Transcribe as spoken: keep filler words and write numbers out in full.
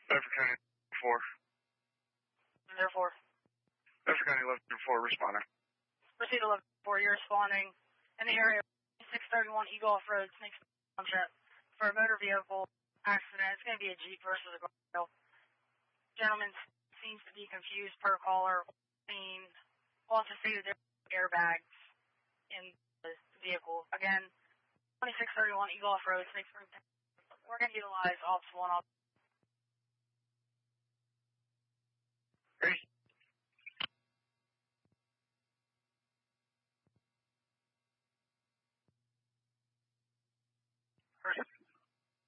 Bedford County four. Therefore, Bedford County eleven four, responding. proceed eleven four, you're responding in the area of six thirty-one Eagle Off Road, Snakes Township, for a motor vehicle accident. It's going to be a Jeep versus a Golf. Gentleman seems to be confused per caller. Scene. Also stated there are airbags in the vehicle. Again, twenty-six thirty-one Eagle Off Road, Snakes Township. We're going to utilize Ops one, Ops